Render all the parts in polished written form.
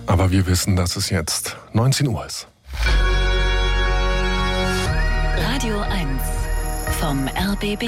Aber wir wissen, dass es jetzt 19 Uhr ist. Radio 1 vom RBB.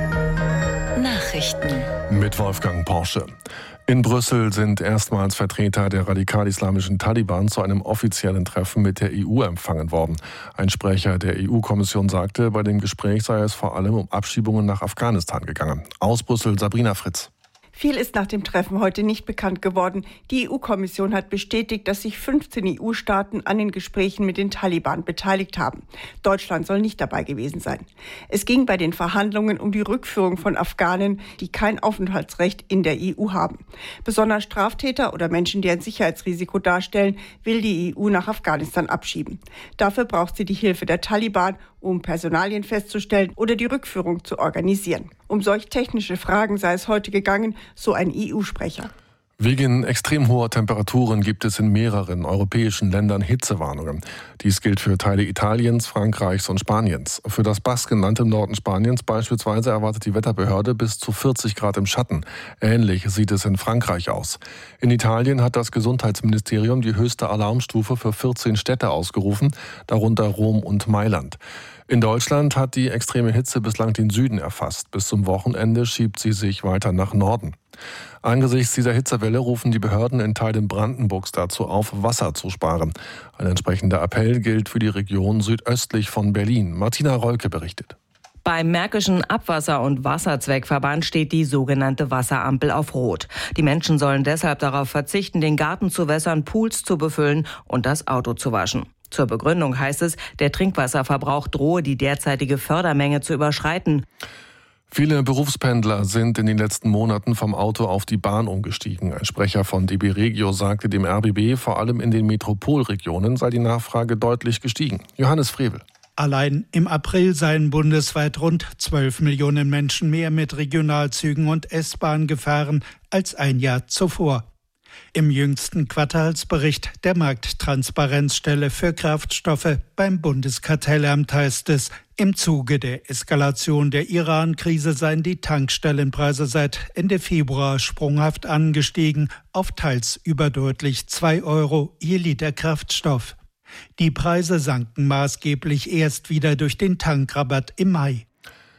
Nachrichten. Mit Wolfgang Porsche. In Brüssel sind erstmals Vertreter der radikal-islamischen Taliban zu einem offiziellen Treffen mit der EU empfangen worden. Ein Sprecher der EU-Kommission sagte, bei dem Gespräch sei es vor allem um Abschiebungen nach Afghanistan gegangen. Aus Brüssel Sabrina Fritz. Viel ist nach dem Treffen heute nicht bekannt geworden. Die EU-Kommission hat bestätigt, dass sich 15 EU-Staaten an den Gesprächen mit den Taliban beteiligt haben. Deutschland soll nicht dabei gewesen sein. Es ging bei den Verhandlungen um die Rückführung von Afghanen, die kein Aufenthaltsrecht in der EU haben. Besonders Straftäter oder Menschen, die ein Sicherheitsrisiko darstellen, will die EU nach Afghanistan abschieben. Dafür braucht sie die Hilfe der Taliban, um Personalien festzustellen oder die Rückführung zu organisieren. Um solch technische Fragen sei es heute gegangen, so ein EU-Sprecher. Wegen extrem hoher Temperaturen gibt es in mehreren europäischen Ländern Hitzewarnungen. Dies gilt für Teile Italiens, Frankreichs und Spaniens. Für das Baskenland im Norden Spaniens beispielsweise erwartet die Wetterbehörde bis zu 40 Grad im Schatten. Ähnlich sieht es in Frankreich aus. In Italien hat das Gesundheitsministerium die höchste Alarmstufe für 14 Städte ausgerufen, darunter Rom und Mailand. In Deutschland hat die extreme Hitze bislang den Süden erfasst. Bis zum Wochenende schiebt sie sich weiter nach Norden. Angesichts dieser Hitzewelle rufen die Behörden in Teilen Brandenburgs dazu auf, Wasser zu sparen. Ein entsprechender Appell gilt für die Region südöstlich von Berlin. Martina Rolke berichtet. Beim Märkischen Abwasser- und Wasserzweckverband steht die sogenannte Wasserampel auf Rot. Die Menschen sollen deshalb darauf verzichten, den Garten zu wässern, Pools zu befüllen und das Auto zu waschen. Zur Begründung heißt es, der Trinkwasserverbrauch drohe die derzeitige Fördermenge zu überschreiten. Viele Berufspendler sind in den letzten Monaten vom Auto auf die Bahn umgestiegen. Ein Sprecher von DB Regio sagte dem RBB, vor allem in den Metropolregionen sei die Nachfrage deutlich gestiegen. Johannes Frevel. Allein im April seien bundesweit rund 12 Millionen Menschen mehr mit Regionalzügen und S-Bahn gefahren als ein Jahr zuvor. Im jüngsten Quartalsbericht der Markttransparenzstelle für Kraftstoffe beim Bundeskartellamt heißt es, im Zuge der Eskalation der Iran-Krise seien die Tankstellenpreise seit Ende Februar sprunghaft angestiegen auf teils überdeutlich 2 € je Liter Kraftstoff. Die Preise sanken maßgeblich erst wieder durch den Tankrabatt im Mai.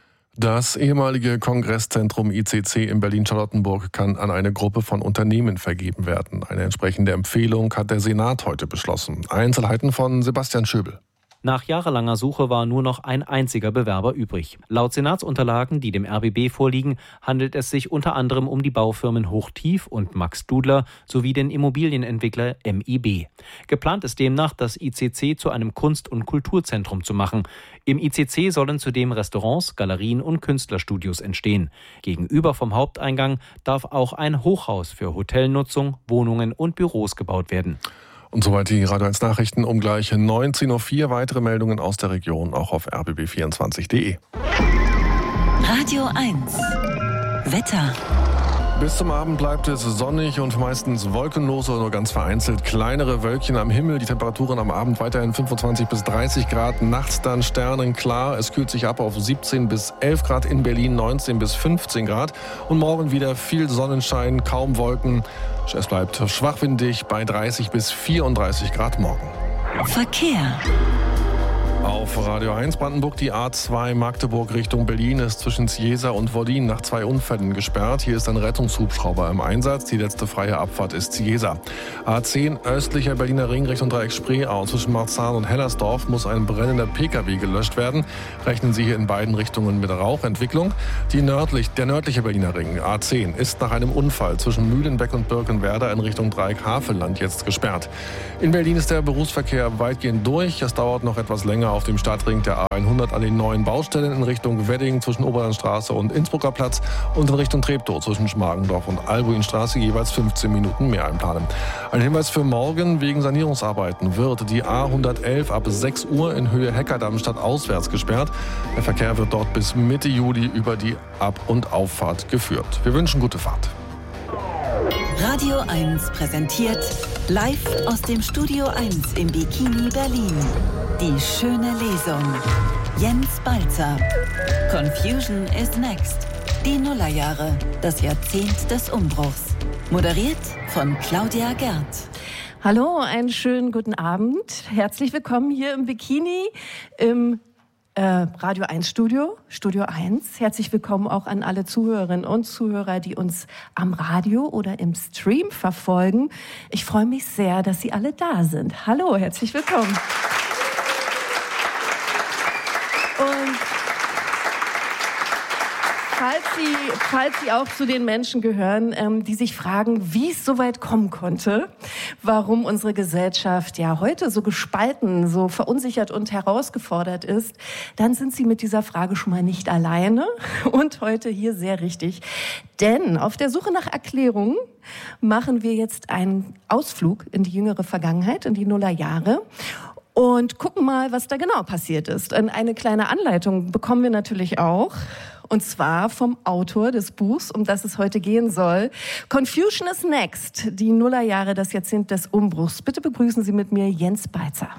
Das ehemalige Kongresszentrum ICC in Berlin-Charlottenburg kann an eine Gruppe von Unternehmen vergeben werden. Eine entsprechende Empfehlung hat der Senat heute beschlossen. Einzelheiten von Sebastian Schöbel. Nach jahrelanger Suche war nur noch ein einziger Bewerber übrig. Laut Senatsunterlagen, die dem RBB vorliegen, handelt es sich unter anderem um die Baufirmen Hochtief und Max Dudler sowie den Immobilienentwickler MIB. Geplant ist demnach, das ICC zu einem Kunst- und Kulturzentrum zu machen. Im ICC sollen zudem Restaurants, Galerien und Künstlerstudios entstehen. Gegenüber vom Haupteingang darf auch ein Hochhaus für Hotelnutzung, Wohnungen und Büros gebaut werden. Und soweit die Radio 1 Nachrichten um gleich 19.04 Uhr. Weitere Meldungen aus der Region auch auf rbb24.de. Radio 1 Wetter. Bis zum Abend bleibt es sonnig und meistens wolkenlos oder nur ganz vereinzelt kleinere Wölkchen am Himmel. Die Temperaturen am Abend weiterhin 25 bis 30 Grad, nachts dann sternenklar. Es kühlt sich ab auf 17 bis 11 Grad in Berlin, 19 bis 15 Grad. Und morgen wieder viel Sonnenschein, kaum Wolken. Es bleibt schwachwindig bei 30 bis 34 Grad morgen. Verkehr. Auf Radio 1 Brandenburg die A2 Magdeburg Richtung Berlin ist zwischen Ciesa und Wollin nach 2 Unfällen gesperrt. Hier ist ein Rettungshubschrauber im Einsatz. Die letzte freie Abfahrt ist Ciesa. A10 östlicher Berliner Ring Richtung Dreieck Spreeau. Zwischen Marzahn und Hellersdorf muss ein brennender Pkw gelöscht werden. Rechnen Sie hier in beiden Richtungen mit Rauchentwicklung. Der nördliche Berliner Ring A10 ist nach einem Unfall zwischen Mühlenbeck und Birkenwerder in Richtung Dreieck Havelland jetzt gesperrt. In Berlin ist der Berufsverkehr weitgehend durch. Es dauert noch etwas länger auf dem Stadtring der A100 an den neuen Baustellen in Richtung Wedding zwischen Oberlandstraße und Innsbrucker Platz und in Richtung Treptow zwischen Schmargendorf und Albuinstraße jeweils 15 Minuten mehr einplanen. Ein Hinweis für morgen: Wegen Sanierungsarbeiten wird die A111 ab 6 Uhr in Höhe Heckerdamm stadtauswärts gesperrt. Der Verkehr wird dort bis Mitte Juli über die Ab- und Auffahrt geführt. Wir wünschen gute Fahrt. Radio 1 präsentiert live aus dem Studio 1 im Bikini Berlin. Die schöne Lesung. Jens Balzer. Confusion is next. Die Nullerjahre. Das Jahrzehnt des Umbruchs. Moderiert von Claudia Gerd. Hallo, einen schönen guten Abend. Herzlich willkommen hier im Bikini im Radio 1 Studio 1. Herzlich willkommen auch an alle Zuhörerinnen und Zuhörer, die uns am Radio oder im Stream verfolgen. Ich freue mich sehr, dass Sie alle da sind. Hallo, herzlich willkommen. Und falls Sie auch zu den Menschen gehören, die sich fragen, wie es so weit kommen konnte, warum unsere Gesellschaft ja heute so gespalten, so verunsichert und herausgefordert ist, dann sind Sie mit dieser Frage schon mal nicht alleine und heute hier sehr richtig. Denn auf der Suche nach Erklärungen machen wir jetzt einen Ausflug in die jüngere Vergangenheit, in die Nullerjahre. Und gucken mal, was da genau passiert ist. Und eine kleine Anleitung bekommen wir natürlich auch. Und zwar vom Autor des Buchs, um das es heute gehen soll. Confusion is Next, die Nullerjahre, das Jahrzehnt des Umbruchs. Bitte begrüßen Sie mit mir Jens Balzer.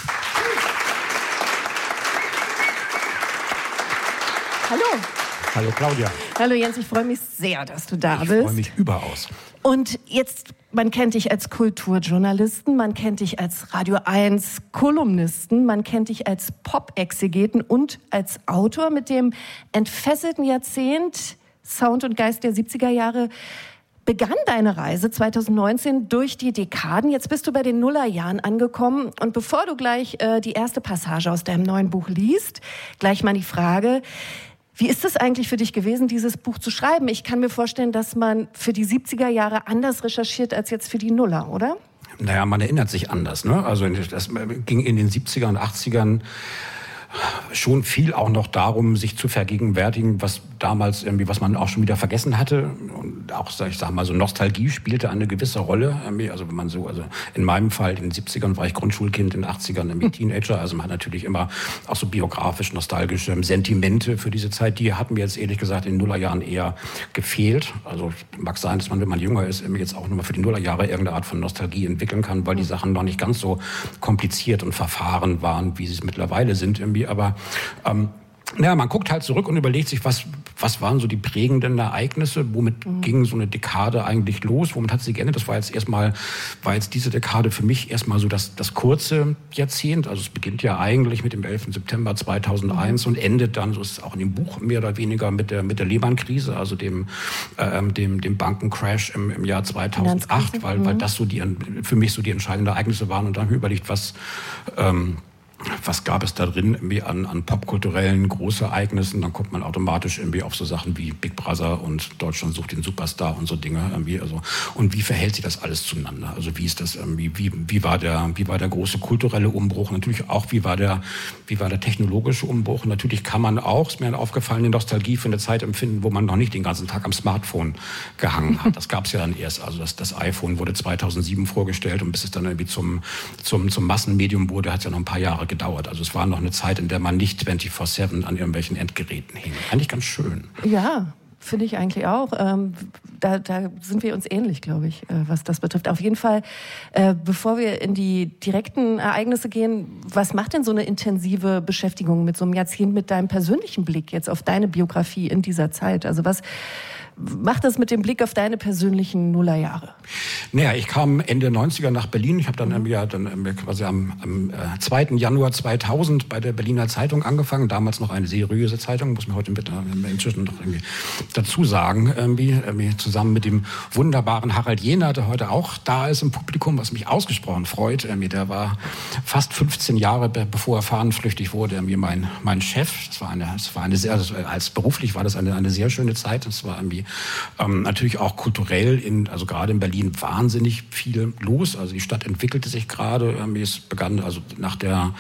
Hallo. Hallo Claudia. Hallo Jens, ich freue mich sehr, dass du da bist. Ich freue mich überaus. Und jetzt, man kennt dich als Kulturjournalisten, man kennt dich als Radio 1 Kolumnisten, man kennt dich als Pop-Exegeten und als Autor mit dem entfesselten Jahrzehnt Sound und Geist der 70er Jahre. Begann deine Reise 2019 durch die Dekaden. Jetzt bist du bei den Nullerjahren angekommen. Und bevor du gleich die erste Passage aus deinem neuen Buch liest, gleich mal die Frage: Wie ist es eigentlich für dich gewesen, dieses Buch zu schreiben? Ich kann mir vorstellen, dass man für die 70er Jahre anders recherchiert als jetzt für die Nuller, oder? Naja, man erinnert sich anders, ne? Also das ging in den 70ern und 80ern schon viel auch noch darum, sich zu vergegenwärtigen, was damals irgendwie, was man auch schon wieder vergessen hatte. Und auch, ich sag mal, so Nostalgie spielte eine gewisse Rolle. Also wenn man so, also in meinem Fall, in den 70ern war ich Grundschulkind, in den 80ern irgendwie Teenager. Also man hat natürlich immer auch so biografisch, nostalgische Sentimente für diese Zeit. Die hatten mir jetzt ehrlich gesagt in den Nullerjahren eher gefehlt. Also mag sein, dass man, wenn man jünger ist, jetzt auch nochmal für die Nullerjahre irgendeine Art von Nostalgie entwickeln kann, weil die Sachen noch nicht ganz so kompliziert und verfahren waren, wie sie es mittlerweile sind irgendwie. Aber man guckt halt zurück und überlegt sich, was waren so die prägenden Ereignisse, womit ging so eine Dekade eigentlich los, womit hat sie geendet? Das war jetzt diese Dekade für mich erstmal so das kurze Jahrzehnt. Also es beginnt ja eigentlich mit dem 11. September 2001 und endet dann, so ist es auch in dem Buch mehr oder weniger, mit der Lehman-Krise, also dem Bankencrash im Jahr 2008, weil das so für mich so die entscheidenden Ereignisse waren. Und dann habe ich überlegt, was gab es da drin irgendwie an popkulturellen Großereignissen? Dann kommt man automatisch irgendwie auf so Sachen wie Big Brother und Deutschland sucht den Superstar und so Dinge irgendwie. Also, und wie verhält sich das alles zueinander? Also wie ist das irgendwie, wie war der große kulturelle Umbruch? Natürlich auch, wie war der technologische Umbruch? Und natürlich kann man auch, ist mir aufgefallen, die Nostalgie für eine Zeit empfinden, wo man noch nicht den ganzen Tag am Smartphone gehangen hat. Das gab es ja dann erst. Also das iPhone wurde 2007 vorgestellt und bis es dann irgendwie zum Massenmedium wurde, hat es ja noch ein paar Jahre gedauert. Also es war noch eine Zeit, in der man nicht 24/7 an irgendwelchen Endgeräten hing. Eigentlich ganz schön. Ja, finde ich eigentlich auch. Da sind wir uns ähnlich, glaube ich, was das betrifft. Auf jeden Fall, bevor wir in die direkten Ereignisse gehen, was macht denn so eine intensive Beschäftigung mit so einem Jahrzehnt, mit deinem persönlichen Blick jetzt auf deine Biografie in dieser Zeit? Also was macht das mit dem Blick auf deine persönlichen Nullerjahre? Naja, ich kam Ende 90er nach Berlin. Ich habe dann quasi am 2. Januar 2000 bei der Berliner Zeitung angefangen. Damals noch eine seriöse Zeitung, muss man heute inzwischen noch irgendwie dazu sagen. Irgendwie zusammen mit dem wunderbaren Harald Jehner, der heute auch da ist im Publikum, was mich ausgesprochen freut. Der war fast 15 Jahre, bevor er fahnenflüchtig wurde, irgendwie mein Chef. Das war eine sehr, als beruflich war das eine sehr schöne Zeit. Das war irgendwie natürlich auch kulturell, also gerade in Berlin, wahnsinnig viel los. Also die Stadt entwickelte sich gerade. Es begann also nach der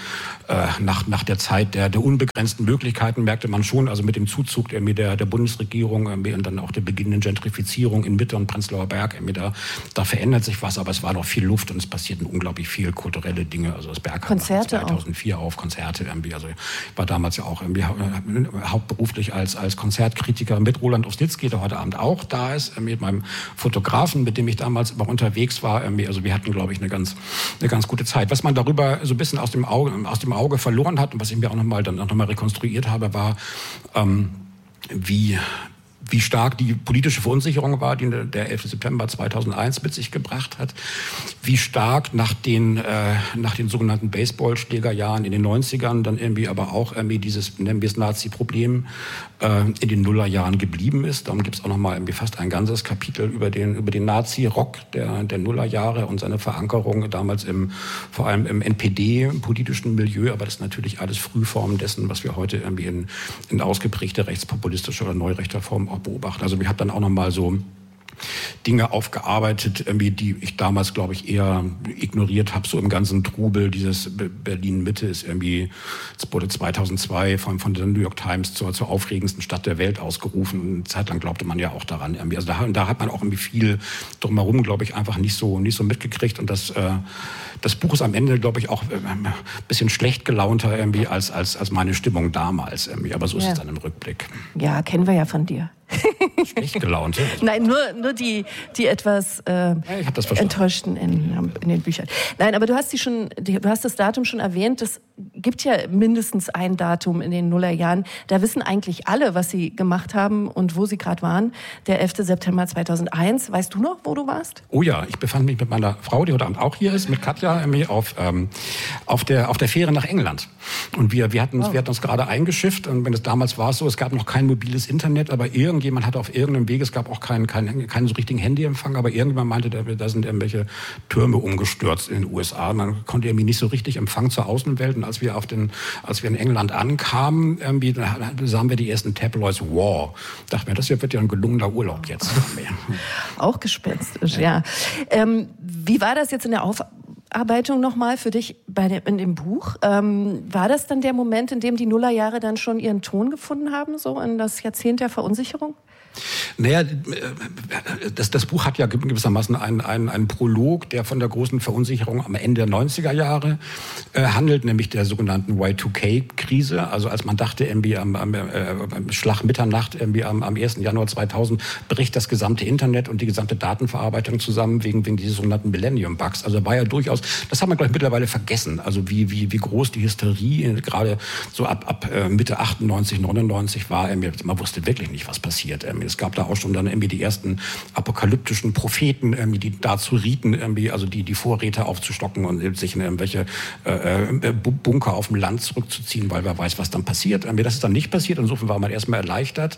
Zeit der unbegrenzten Möglichkeiten, merkte man schon, also mit dem Zuzug der Bundesregierung und dann auch der beginnenden Gentrifizierung in Mitte und Prenzlauer Berg, da verändert sich was, aber es war noch viel Luft und es passierten unglaublich viel kulturelle Dinge. Also das Berg hat 2004 auf Konzerte irgendwie. Also ich war damals ja auch irgendwie hauptberuflich als Konzertkritiker mit Roland Osnitzky, der heute Abend auch da ist, mit meinem Fotografen, mit dem ich damals immer unterwegs war. Also wir hatten, glaube ich, eine ganz gute Zeit. Was man darüber so ein bisschen aus dem Auge verloren hat und was ich mir auch noch mal rekonstruiert habe, war, wie wie stark die politische Verunsicherung war, die der 11. September 2001 mit sich gebracht hat, wie stark nach den sogenannten Baseballschlägerjahren in den 90ern dann irgendwie aber auch irgendwie dieses, nennen wir es Nazi-Problem, in den Nullerjahren geblieben ist. Darum gibt es auch nochmal irgendwie fast ein ganzes Kapitel über den Nazi-Rock der Nullerjahre und seine Verankerung damals vor allem im NPD-politischen Milieu, aber das ist natürlich alles Frühformen dessen, was wir heute irgendwie in ausgeprägter rechtspopulistischer oder neurechter Form auch beobachten. Also ich habe dann auch nochmal so Dinge aufgearbeitet, die ich damals, glaube ich, eher ignoriert habe, so im ganzen Trubel. Dieses Berlin-Mitte ist irgendwie, es wurde 2002 von der New York Times zur aufregendsten Stadt der Welt ausgerufen. Eine Zeit lang glaubte man ja auch daran. Also da hat man auch irgendwie viel drumherum, glaube ich, einfach nicht so mitgekriegt. Und das Buch ist am Ende, glaube ich, auch ein bisschen schlecht gelaunter irgendwie als meine Stimmung damals. Aber so ist es dann im Rückblick. Ja, kennen wir ja von dir. Schlecht gelaunt? Also. Nein, nur die etwas enttäuschten in den Büchern. Nein, aber du hast das Datum schon erwähnt. Es gibt ja mindestens ein Datum in den Nullerjahren. Da wissen eigentlich alle, was sie gemacht haben und wo sie gerade waren. Der 11. September 2001. Weißt du noch, wo du warst? Oh ja, ich befand mich mit meiner Frau, die heute Abend auch hier ist, mit Katja, auf der Fähre nach England. Und wir hatten uns gerade eingeschifft. Und wenn es damals war so, es gab noch kein mobiles Internet, aber irgendjemand hatte auf irgendeinem Weg, es gab auch keinen so richtigen Handyempfang, aber irgendjemand meinte, da sind irgendwelche Türme umgestürzt in den USA. Man konnte irgendwie nicht so richtig Empfang zur Außenwelt. Und als wir in England ankamen, da sahen wir die ersten Tabloids War. Dachte mir, das wird ja ein gelungener Urlaub jetzt. Auch gespenstisch, ja. Wie war das jetzt in der Aufarbeitung nochmal für dich in dem Buch? War das dann der Moment, in dem die Nullerjahre dann schon ihren Ton gefunden haben, so in das Jahrzehnt der Verunsicherung? Naja, das Buch hat ja gewissermaßen einen Prolog, der von der großen Verunsicherung am Ende der 90er Jahre handelt, nämlich der sogenannten Y2K-Krise. Also als man dachte, irgendwie am Schlag Mitternacht, irgendwie am 1. Januar 2000 bricht das gesamte Internet und die gesamte Datenverarbeitung zusammen wegen dieses sogenannten Millennium-Bugs. Also war ja durchaus, das hat man, glaube ich, mittlerweile vergessen. Also wie groß die Hysterie gerade so ab Mitte 98, 99 war. Man wusste wirklich nicht, was passiert. Es gab da auch schon dann irgendwie die ersten apokalyptischen Propheten, die dazu rieten, also die Vorräte aufzustocken und sich in irgendwelche Bunker auf dem Land zurückzuziehen, weil wer weiß, was dann passiert. Das ist dann nicht passiert. Insofern war man erstmal erleichtert.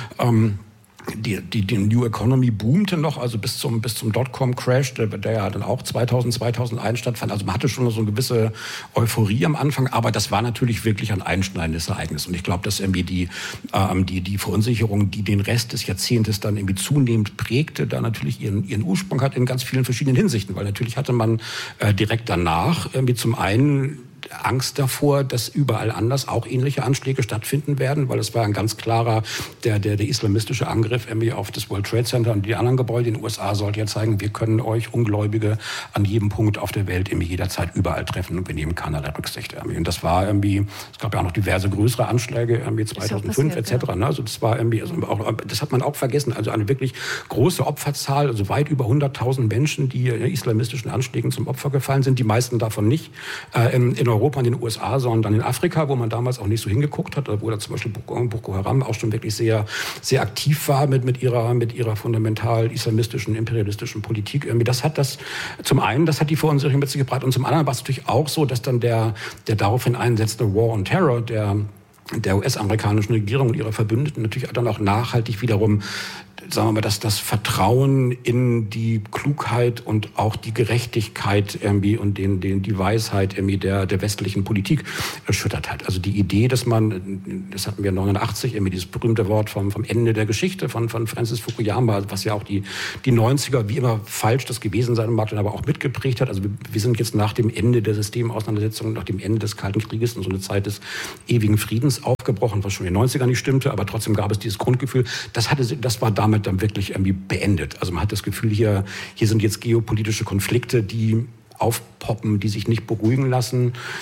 Die New Economy boomte noch, also bis zum Dotcom-Crash, der ja dann auch 2001 stattfand. Also man hatte schon so eine gewisse Euphorie am Anfang, aber das war natürlich wirklich ein einschneidendes Ereignis. Und ich glaube, dass irgendwie die Verunsicherung, die den Rest des Jahrzehntes dann irgendwie zunehmend prägte, da natürlich ihren Ursprung hat in ganz vielen verschiedenen Hinsichten. Weil natürlich hatte man direkt danach irgendwie zum einen Angst davor, dass überall anders auch ähnliche Anschläge stattfinden werden, weil es war ein ganz klarer, der islamistische Angriff irgendwie auf das World Trade Center und die anderen Gebäude in den USA sollte ja zeigen, wir können euch Ungläubige an jedem Punkt auf der Welt irgendwie jederzeit überall treffen und wir nehmen keinerlei Rücksicht irgendwie. Und das war irgendwie, es gab ja auch noch diverse größere Anschläge irgendwie 2005 etc. Ja. Also das war irgendwie, das hat man auch vergessen, also eine wirklich große Opferzahl, also weit über 100.000 Menschen, die islamistischen Anschlägen zum Opfer gefallen sind, die meisten davon nicht in Europa, in den USA, sondern in Afrika, wo man damals auch nicht so hingeguckt hat, wo da zum Beispiel Boko Haram auch schon wirklich sehr, sehr aktiv war mit ihrer fundamental islamistischen, imperialistischen Politik. Das hat die Verunsicherung mit sich gebracht und zum anderen war es natürlich auch so, dass dann der daraufhin einsetzte War on Terror der US-amerikanischen Regierung und ihrer Verbündeten natürlich dann auch nachhaltig wiederum, sagen wir mal, dass das Vertrauen in die Klugheit und auch die Gerechtigkeit irgendwie und die Weisheit irgendwie der westlichen Politik erschüttert hat. Also die Idee, dass man, das hatten wir 89, irgendwie dieses berühmte Wort vom Ende der Geschichte von Francis Fukuyama, was ja auch die 90er, wie immer falsch das gewesen sein mag, dann aber auch mitgeprägt hat. Also wir sind jetzt nach dem Ende der Systemauseinandersetzung, nach dem Ende des Kalten Krieges in so eine Zeit des ewigen Friedens aufgebrochen, was schon in den 90ern nicht stimmte, aber trotzdem gab es dieses Grundgefühl, das war damit dann wirklich irgendwie beendet. Also man hat das Gefühl, hier sind jetzt geopolitische Konflikte, die aufpoppen, die sich nicht beruhigen lassen.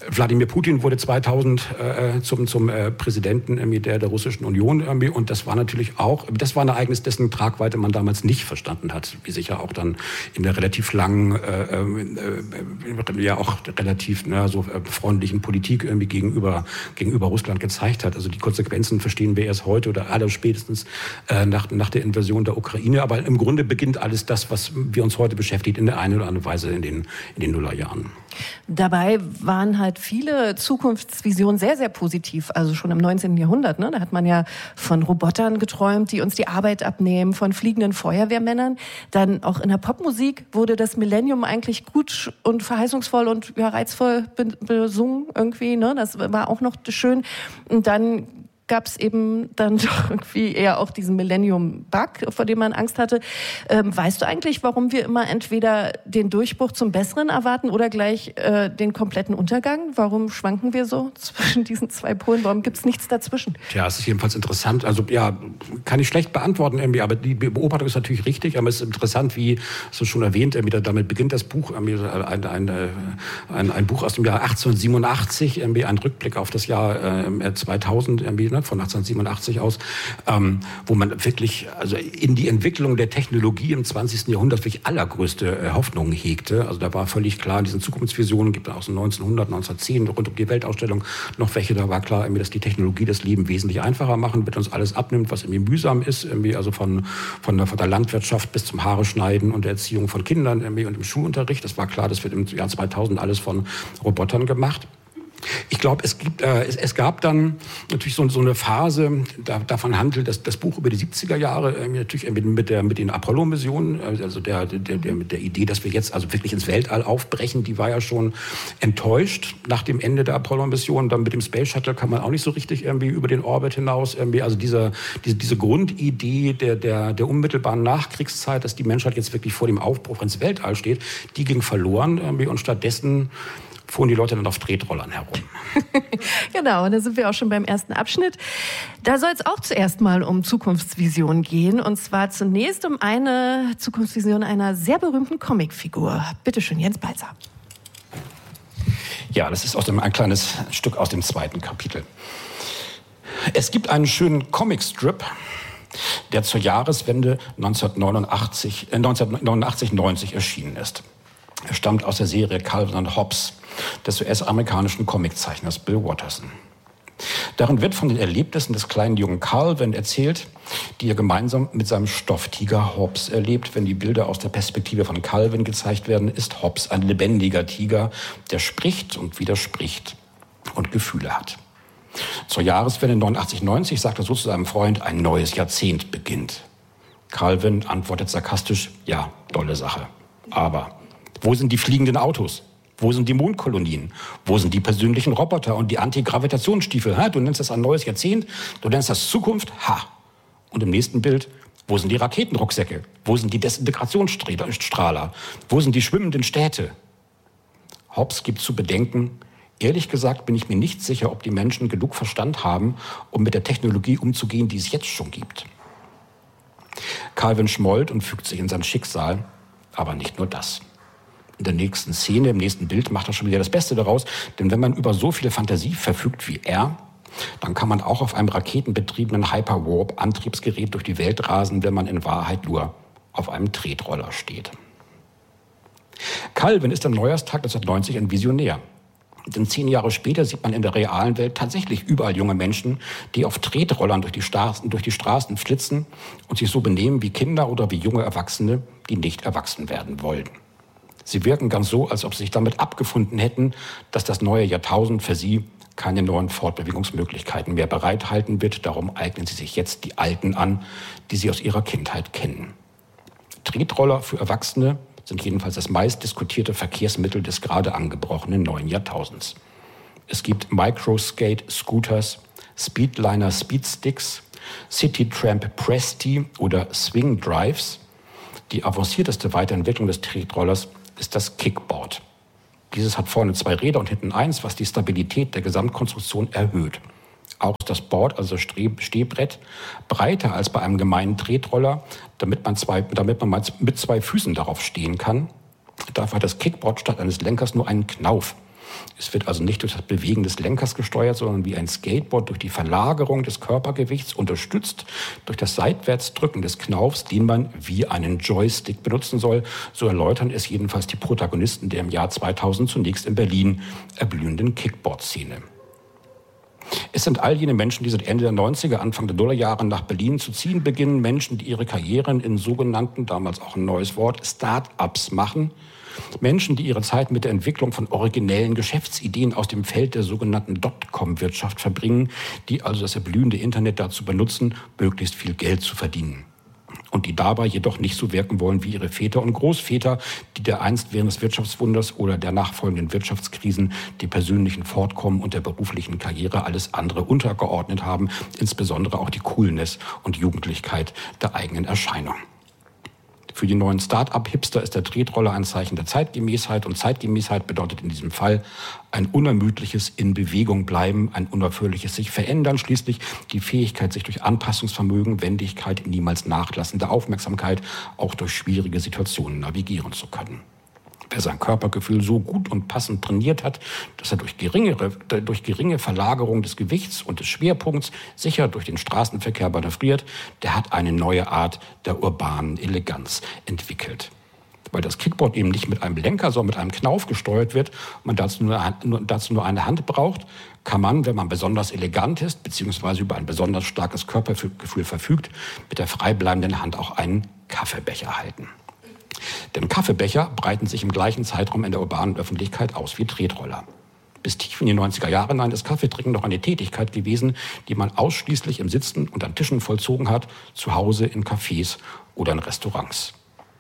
Wladimir Putin wurde 2000 zum Präsidenten der Russischen Union und das war natürlich auch, das war ein Ereignis, dessen Tragweite man damals nicht verstanden hat, wie sich ja auch dann in der relativ langen, ja auch relativ so freundlichen Politik gegenüber Russland gezeigt hat. Also die Konsequenzen verstehen wir erst heute oder allerspätestens nach der Invasion der Ukraine. Aber im Grunde beginnt alles das, was wir uns heute beschäftigt, in der einen oder anderen Weise in den Nullerjahren. Dabei waren halt viele Zukunftsvisionen sehr, sehr positiv. Also schon im 19. Jahrhundert, ne? Da hat man ja von Robotern geträumt, die uns die Arbeit abnehmen, von fliegenden Feuerwehrmännern. Dann auch in der Popmusik wurde das Millennium eigentlich gut und verheißungsvoll und ja, reizvoll besungen irgendwie, ne? Das war auch noch schön. Und dann gab es eben dann doch irgendwie eher auch diesen Millennium-Bug, vor dem man Angst hatte. Weißt du eigentlich, warum wir immer entweder den Durchbruch zum Besseren erwarten oder gleich den kompletten Untergang? Warum schwanken wir so zwischen diesen zwei Polen? Warum gibt es nichts dazwischen? Ja, es ist jedenfalls interessant. Also ja, kann ich schlecht beantworten, aber die Beobachtung ist natürlich richtig. Aber es ist interessant, wie du schon erwähnt, damit beginnt das Buch, ein Buch aus dem Jahr 1887, ein Rückblick auf das Jahr 2000, von 1887 aus, wo man wirklich also in die Entwicklung der Technologie im 20. Jahrhundert wirklich allergrößte Hoffnungen hegte. Also da war völlig klar, in diesen Zukunftsvisionen, gibt es aus den 1900, 1910 rund um die Weltausstellung noch welche, da war klar, dass die Technologie das Leben wesentlich einfacher machen, wird uns alles abnimmt, was irgendwie mühsam ist, also von der Landwirtschaft bis zum Haare schneiden und der Erziehung von Kindern und im Schulunterricht. Das war klar, das wird im Jahr 2000 alles von Robotern gemacht. Ich glaube, es gab dann natürlich so eine Phase, davon handelt das Buch über die 70er Jahre, natürlich mit den Apollo-Missionen, also mit der Idee, dass wir jetzt also wirklich ins Weltall aufbrechen, die war ja schon enttäuscht nach dem Ende der Apollo-Mission. Dann mit dem Space Shuttle kann man auch nicht so richtig über den Orbit hinaus. Also diese Grundidee der unmittelbaren Nachkriegszeit, dass die Menschheit jetzt wirklich vor dem Aufbruch ins Weltall steht, die ging verloren und stattdessen fuhren die Leute dann auf Tretrollern herum. Genau, und da sind wir auch schon beim ersten Abschnitt. Da soll es auch zuerst mal um Zukunftsvisionen gehen. Und zwar zunächst um eine Zukunftsvision einer sehr berühmten Comicfigur. Bitte schön, Jens Balzer. Ja, das ist ein kleines Stück aus dem 2. Kapitel. Es gibt einen schönen Comicstrip, der zur Jahreswende 1989-90 erschienen ist. Er stammt aus der Serie Calvin und Hobbes des US-amerikanischen Comiczeichners Bill Watterson. Darin wird von den Erlebnissen des kleinen jungen Calvin erzählt, die er gemeinsam mit seinem Stofftiger Hobbes erlebt. Wenn die Bilder aus der Perspektive von Calvin gezeigt werden, ist Hobbes ein lebendiger Tiger, der spricht und widerspricht und Gefühle hat. Zur Jahreswende 89-90 sagt er so zu seinem Freund, ein neues Jahrzehnt beginnt. Calvin antwortet sarkastisch, ja, tolle Sache. Aber wo sind die fliegenden Autos? Wo sind die Mondkolonien? Wo sind die persönlichen Roboter und die Antigravitationsstiefel? Du nennst das ein neues Jahrzehnt, du nennst das Zukunft? Ha! Und im nächsten Bild, wo sind die Raketenrucksäcke? Wo sind die Desintegrationsstrahler? Wo sind die schwimmenden Städte? Hobbes gibt zu bedenken, ehrlich gesagt bin ich mir nicht sicher, ob die Menschen genug Verstand haben, um mit der Technologie umzugehen, die es jetzt schon gibt. Calvin schmollt und fügt sich in sein Schicksal, aber nicht nur das. In der nächsten Szene, im nächsten Bild macht er schon wieder das Beste daraus. Denn wenn man über so viel Fantasie verfügt wie er, dann kann man auch auf einem raketenbetriebenen Hyperwarp-Antriebsgerät durch die Welt rasen, wenn man in Wahrheit nur auf einem Tretroller steht. Calvin ist am Neujahrstag 1990 ein Visionär. Denn 10 Jahre später sieht man in der realen Welt tatsächlich überall junge Menschen, die auf Tretrollern durch die Straßen flitzen und sich so benehmen wie Kinder oder wie junge Erwachsene, die nicht erwachsen werden wollen. Sie wirken ganz so, als ob sie sich damit abgefunden hätten, dass das neue Jahrtausend für sie keine neuen Fortbewegungsmöglichkeiten mehr bereithalten wird. Darum eignen sie sich jetzt die alten an, die sie aus ihrer Kindheit kennen. Tretroller für Erwachsene sind jedenfalls das meistdiskutierte Verkehrsmittel des gerade angebrochenen neuen Jahrtausends. Es gibt Microskate-Scooters, Speedliner Speedsticks, Citytramp Presti oder Swing Drives. Die avancierteste Weiterentwicklung des Tretrollers ist das Kickboard. Dieses hat vorne 2 Räder und hinten 1, was die Stabilität der Gesamtkonstruktion erhöht. Auch ist das Board, also das Stehbrett, breiter als bei einem gemeinen Tretroller, damit man mit 2 Füßen darauf stehen kann. Dafür hat das Kickboard statt eines Lenkers nur einen Knauf. Es wird also nicht durch das Bewegen des Lenkers gesteuert, sondern wie ein Skateboard durch die Verlagerung des Körpergewichts, unterstützt durch das Seitwärtsdrücken des Knaufs, den man wie einen Joystick benutzen soll. So erläutern es jedenfalls die Protagonisten der im Jahr 2000 zunächst in Berlin erblühenden Kickboard-Szene. Es sind all jene Menschen, die seit Ende der 90er, Anfang der Nullerjahre nach Berlin zu ziehen beginnen. Menschen, die ihre Karrieren in sogenannten, damals auch ein neues Wort, Start-ups machen. Menschen, die ihre Zeit mit der Entwicklung von originellen Geschäftsideen aus dem Feld der sogenannten Dotcom-Wirtschaft verbringen, die also das erblühende Internet dazu benutzen, möglichst viel Geld zu verdienen. Und die dabei jedoch nicht so wirken wollen wie ihre Väter und Großväter, die dereinst während des Wirtschaftswunders oder der nachfolgenden Wirtschaftskrisen dem persönlichen Fortkommen und der beruflichen Karriere alles andere untergeordnet haben, insbesondere auch die Coolness und Jugendlichkeit der eigenen Erscheinung. Für die neuen Start-up-Hipster ist der Tretroller ein Zeichen der Zeitgemäßheit. Und Zeitgemäßheit bedeutet in diesem Fall ein unermüdliches in Bewegung bleiben, ein unaufhörliches sich verändern, schließlich die Fähigkeit, sich durch Anpassungsvermögen, Wendigkeit, niemals nachlassende Aufmerksamkeit auch durch schwierige Situationen navigieren zu können. Wer sein Körpergefühl so gut und passend trainiert hat, dass er durch geringe Verlagerung des Gewichts und des Schwerpunkts sicher durch den Straßenverkehr manövriert, der hat eine neue Art der urbanen Eleganz entwickelt. Weil das Kickboard eben nicht mit einem Lenker, sondern mit einem Knauf gesteuert wird und man dazu nur eine Hand braucht, kann man, wenn man besonders elegant ist, beziehungsweise über ein besonders starkes Körpergefühl verfügt, mit der freibleibenden Hand auch einen Kaffeebecher halten. Denn Kaffeebecher breiten sich im gleichen Zeitraum in der urbanen Öffentlichkeit aus wie Tretroller. Bis tief in die 90er Jahre hinein ist Kaffeetrinken noch eine Tätigkeit gewesen, die man ausschließlich im Sitzen und an Tischen vollzogen hat, zu Hause in Cafés oder in Restaurants.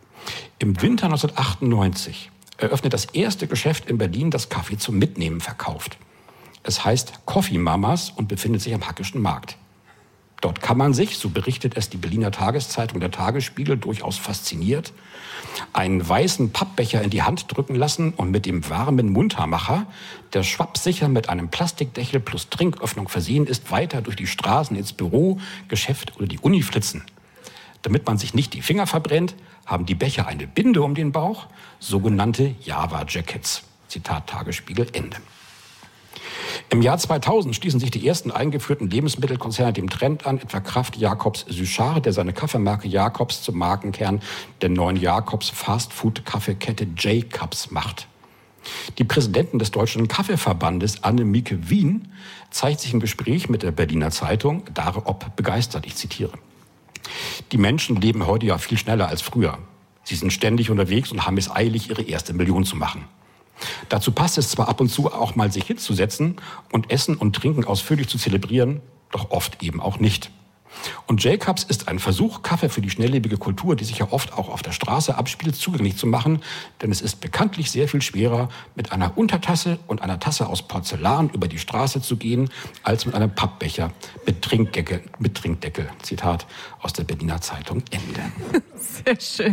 Im Winter 1998 eröffnet das erste Geschäft in Berlin, das Kaffee zum Mitnehmen verkauft. Es heißt Coffee Mamas und befindet sich am Hackischen Markt. Dort kann man sich, so berichtet es die Berliner Tageszeitung Der Tagesspiegel, durchaus fasziniert, einen weißen Pappbecher in die Hand drücken lassen und mit dem warmen Muntermacher, der schwappsicher mit einem Plastikdeckel plus Trinköffnung versehen ist, weiter durch die Straßen ins Büro, Geschäft oder die Uni flitzen. Damit man sich nicht die Finger verbrennt, haben die Becher eine Binde um den Bauch, sogenannte Java-Jackets. Zitat Tagesspiegel, Ende. Im Jahr 2000 schließen sich die ersten eingeführten Lebensmittelkonzerne dem Trend an, etwa Kraft Jacobs Suchard, der seine Kaffeemarke Jacobs zum Markenkern der neuen Jacobs Fastfood-Kaffeekette J-Cups macht. Die Präsidentin des Deutschen Kaffeeverbandes, Annemieke Wien, zeigt sich im Gespräch mit der Berliner Zeitung darob begeistert, ich zitiere. Die Menschen leben heute ja viel schneller als früher. Sie sind ständig unterwegs und haben es eilig, ihre erste Million zu machen. Dazu passt es zwar ab und zu auch mal, sich hinzusetzen und Essen und Trinken ausführlich zu zelebrieren, doch oft eben auch nicht. Und J-Cups ist ein Versuch, Kaffee für die schnelllebige Kultur, die sich ja oft auch auf der Straße abspielt, zugänglich zu machen. Denn es ist bekanntlich sehr viel schwerer, mit einer Untertasse und einer Tasse aus Porzellan über die Straße zu gehen, als mit einem Pappbecher mit Trinkdeckel. Zitat aus der Berliner Zeitung, Ende. Sehr schön.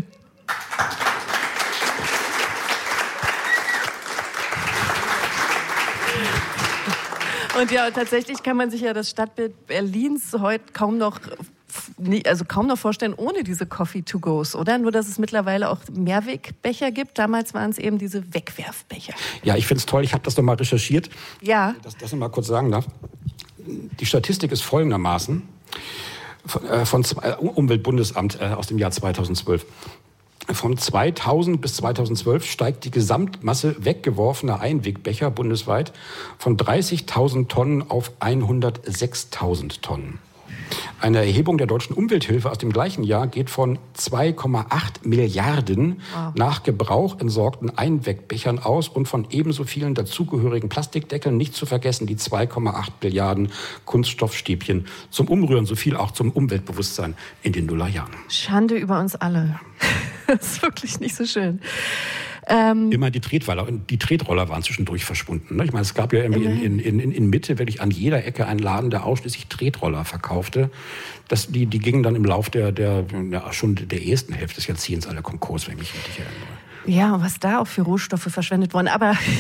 Und ja, tatsächlich kann man sich ja das Stadtbild Berlins heute kaum noch vorstellen ohne diese Coffee-to-Go's, oder? Nur, dass es mittlerweile auch Mehrwegbecher gibt. Damals waren es eben diese Wegwerfbecher. Ja, ich finde es toll. Ich habe das doch mal recherchiert. Ja. Dass ich das mal kurz sagen darf. Die Statistik ist folgendermaßen von Umweltbundesamt aus dem Jahr 2012. Von 2000 bis 2012 steigt die Gesamtmasse weggeworfener Einwegbecher bundesweit von 30.000 Tonnen auf 106.000 Tonnen. Eine Erhebung der Deutschen Umwelthilfe aus dem gleichen Jahr geht von 2,8 Milliarden nach Gebrauch entsorgten Einwegbechern aus und von ebenso vielen dazugehörigen Plastikdeckeln, nicht zu vergessen die 2,8 Milliarden Kunststoffstäbchen zum Umrühren, so viel auch zum Umweltbewusstsein in den Nullerjahren. Schande über uns alle. Das ist wirklich nicht so schön. Immer die Tretroller waren zwischendurch verschwunden. Ich meine, es gab ja in Mitte wirklich an jeder Ecke einen Laden, der ausschließlich Tretroller verkaufte. Die gingen dann im Lauf der ersten Hälfte des Jahrzehnts alle Konkurs, wenn ich mich richtig erinnere. Ja, was da auch für Rohstoffe verschwendet wurden. Aber ich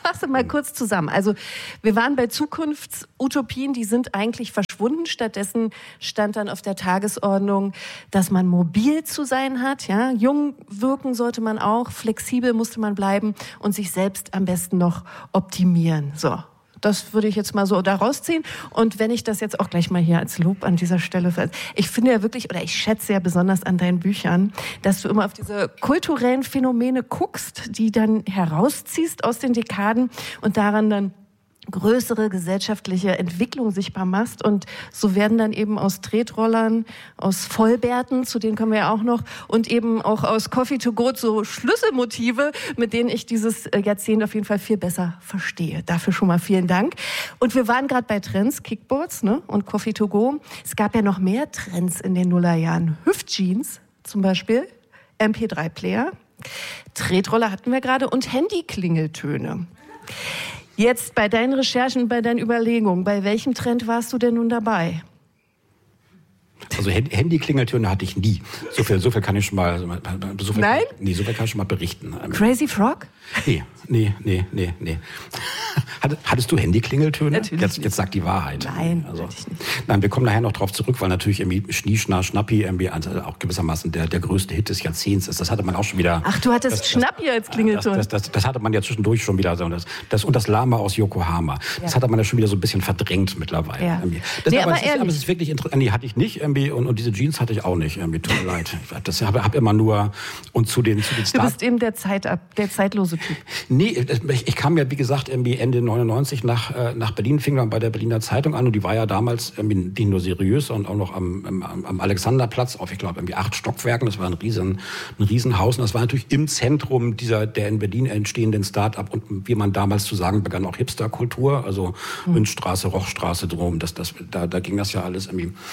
fasse mal kurz zusammen. Also wir waren bei Zukunftsutopien, die sind eigentlich verschwunden. Stattdessen stand dann auf der Tagesordnung, dass man mobil zu sein hat. Ja? Jung wirken sollte man auch, flexibel musste man bleiben und sich selbst am besten noch optimieren. So. Das würde ich jetzt mal so da rausziehen. Und wenn ich das jetzt auch gleich mal hier als Lob an dieser Stelle... Ich finde ja wirklich, oder ich schätze ja besonders an deinen Büchern, dass du immer auf diese kulturellen Phänomene guckst, die dann herausziehst aus den Dekaden und daran dann größere gesellschaftliche Entwicklung sichtbar machst. Und so werden dann eben aus Tretrollern, aus Vollbärten, zu denen kommen wir ja auch noch, und eben auch aus Coffee to Go so Schlüsselmotive, mit denen ich dieses Jahrzehnt auf jeden Fall viel besser verstehe. Dafür schon mal vielen Dank. Und wir waren gerade bei Trends, Kickboards, ne, und Coffee to Go. Es gab ja noch mehr Trends in den Nullerjahren. Hüftjeans zum Beispiel, MP3-Player, Tretroller hatten wir gerade und Handyklingeltöne. Jetzt bei deinen Recherchen, bei deinen Überlegungen, bei welchem Trend warst du denn nun dabei? Also Handy-Klingeltöne hatte ich nie. So viel kann ich schon mal. So viel kann ich schon mal berichten. Crazy Frog? Nee. Hattest du Handy-Klingeltöne? Natürlich jetzt sag die Wahrheit. Nein, hatte ich nicht. Nein, wir kommen nachher noch drauf zurück, weil natürlich irgendwie Schnie, Schna, Schnappi irgendwie auch gewissermaßen der größte Hit des Jahrzehnts ist. Das hatte man auch schon wieder. Ach, du hattest Schnappi als Klingelton. Das hatte man ja zwischendurch schon wieder. Und das Lama aus Yokohama. Das hatte man ja schon wieder so ein bisschen verdrängt mittlerweile. Ja. Aber es ist wirklich interessant. Nee, hatte ich nicht. Und diese Jeans hatte ich auch nicht. Tut mir leid. Das hab immer nur. Und zu den Du bist eben der zeitlose Typ. Nee, ich kam ja, wie gesagt, Ende 99 nach Berlin, fing dann bei der Berliner Zeitung an. Und die war ja damals nicht nur seriös, sondern auch noch am Alexanderplatz auf, ich glaube, 8 Stockwerken. Das war ein Riesenhaus. Und das war natürlich im Zentrum der in Berlin entstehenden Start-up und wie man damals zu sagen begann, auch Hipster-Kultur. Also Münzstraße, Rochstraße drum. Da ging das ja alles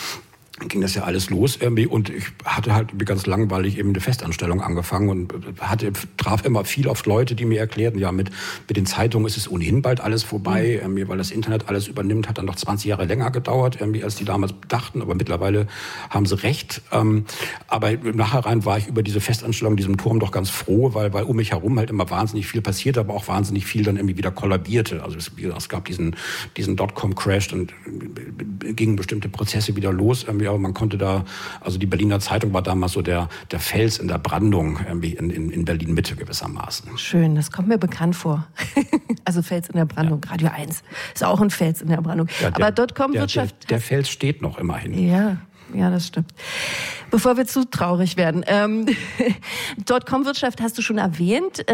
los irgendwie, und ich hatte halt ganz langweilig eben eine Festanstellung angefangen und traf immer viel auf Leute, die mir erklärten, ja, mit den Zeitungen ist es ohnehin bald alles vorbei, weil das Internet alles übernimmt, hat dann noch 20 Jahre länger gedauert, als die damals dachten, aber mittlerweile haben sie recht. Aber im Nachhinein war ich über diese Festanstellung in diesem Turm doch ganz froh, weil um mich herum halt immer wahnsinnig viel passierte, aber auch wahnsinnig viel dann irgendwie wieder kollabierte. Also es gab diesen Dotcom-Crash und gingen bestimmte Prozesse wieder los, aber man konnte da, also die Berliner Zeitung war damals so der Fels in der Brandung in Berlin-Mitte gewissermaßen. Schön, das kommt mir bekannt vor. Also Fels in der Brandung, ja. Radio 1 ist auch ein Fels in der Brandung. Ja, aber Dotcom-Wirtschaft... Der Fels steht noch immerhin. Ja, das stimmt. Bevor wir zu traurig werden. Dotcom-Wirtschaft hast du schon erwähnt.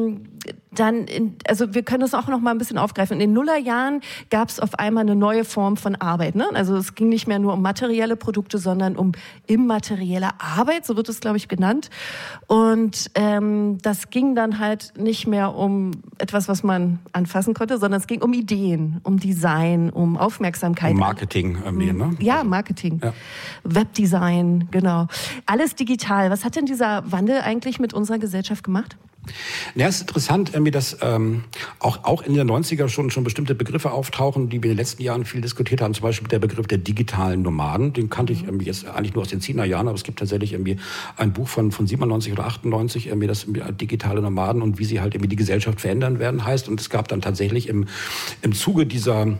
Also wir können das auch noch mal ein bisschen aufgreifen. In den Nullerjahren gab es auf einmal eine neue Form von Arbeit. Ne? Also es ging nicht mehr nur um materielle Produkte, sondern um immaterielle Arbeit, so wird es, glaube ich, genannt. Und das ging dann halt nicht mehr um etwas, was man anfassen konnte, sondern es ging um Ideen, um Design, um Aufmerksamkeit. Um Marketing irgendwie, ne? Ja, Marketing. Ja. Webdesign, genau. Alles digital. Was hat denn dieser Wandel eigentlich mit unserer Gesellschaft gemacht? Ja, es ist interessant, dass auch in den 90er schon bestimmte Begriffe auftauchen, die wir in den letzten Jahren viel diskutiert haben. Zum Beispiel der Begriff der digitalen Nomaden. Den kannte ich jetzt eigentlich nur aus den 10er Jahren, aber es gibt tatsächlich ein Buch von 97 oder 98, das digitale Nomaden und wie sie halt die Gesellschaft verändern werden heißt. Und es gab dann tatsächlich im Zuge dieser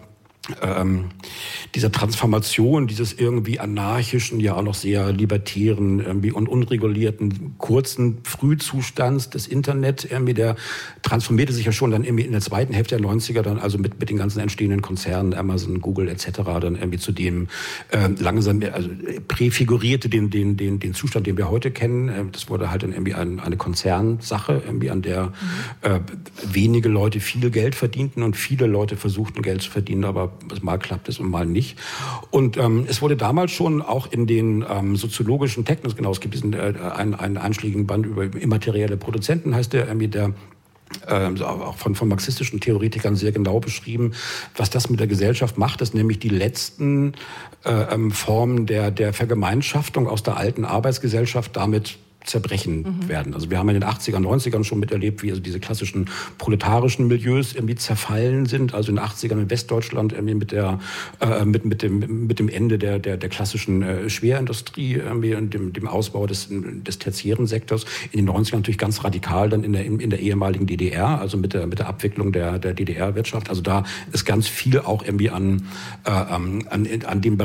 Transformation, dieses irgendwie anarchischen, ja auch noch sehr libertären und unregulierten, kurzen Frühzustands des Internet, der transformierte sich ja schon dann in der zweiten Hälfte der 90er dann, also mit den ganzen entstehenden Konzernen, Amazon, Google etc., dann zu dem langsam, also präfigurierte den Zustand, den wir heute kennen. Das wurde halt dann eine Konzernsache, an der wenige Leute viel Geld verdienten und viele Leute versuchten, Geld zu verdienen, aber mal klappt es und mal nicht. Und es wurde damals schon auch in den soziologischen Texten, genau, es gibt einen einschlägigen Band über immaterielle Produzenten, heißt der auch von marxistischen Theoretikern sehr genau beschrieben, was das mit der Gesellschaft macht, dass nämlich die letzten Formen der Vergemeinschaftung aus der alten Arbeitsgesellschaft damit zerbrechen werden. Also wir haben in den 80er, 90ern schon miterlebt, wie also diese klassischen proletarischen Milieus irgendwie zerfallen sind. Also in den 80ern in Westdeutschland irgendwie mit dem Ende der klassischen Schwerindustrie irgendwie und dem Ausbau des tertiären Sektors. In den 90ern natürlich ganz radikal dann in der ehemaligen DDR, also mit der Abwicklung der DDR-Wirtschaft. Also da ist ganz viel auch irgendwie an dem